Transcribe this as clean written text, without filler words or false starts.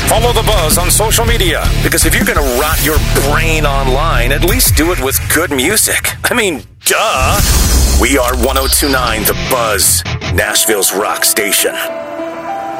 Follow The Buzz on social media, because if you're going to rot your brain online, at least do it with good music. I mean, duh. We are 102.9 The Buzz, Nashville's rock station.